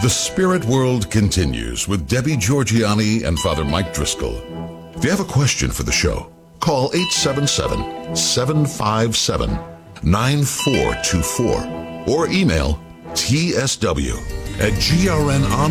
The Spirit World continues with Debbie Georgianni and Father Mike Driscoll. If you have a question for the show, call 877-757-9424 or email tsw@grnon